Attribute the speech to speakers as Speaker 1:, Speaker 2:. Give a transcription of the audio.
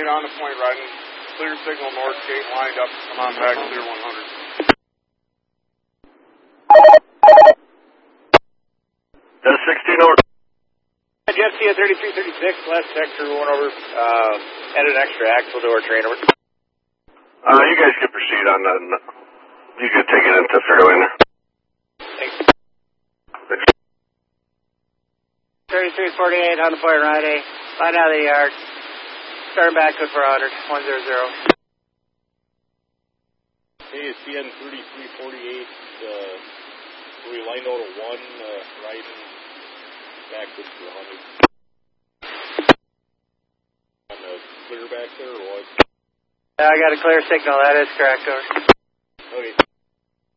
Speaker 1: on the point riding. Clear signal north gate lined up. Come on back, clear 100.
Speaker 2: That's 16 north.
Speaker 3: Jeff C at 3336, last sector, going over, added an extra axle to our train over.
Speaker 2: You guys can proceed on that. You can take it into Fairlane.
Speaker 3: Thanks. 3348 on the point right, line out of the yard. Starting back good for 100, 100.
Speaker 1: Hey, it's CN 3348. We lined out a 1, riding back good for 100. On the clear back there or what?
Speaker 3: I got a clear signal, that is correct, over.
Speaker 1: Okay.